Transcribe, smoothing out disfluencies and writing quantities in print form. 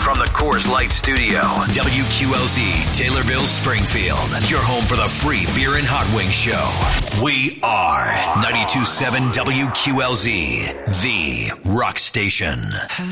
from the Coors Light Studio, WQLZ, Taylorville, Springfield. Your home for the free beer and hot wing show. We are 92.7 WQLZ, the rock station.